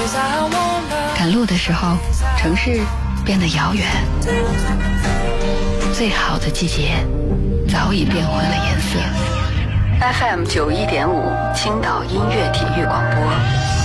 赶路的时候，城市变得遥远，最好的季节早已变换了颜色。FM 91.5，青岛音乐体育广播。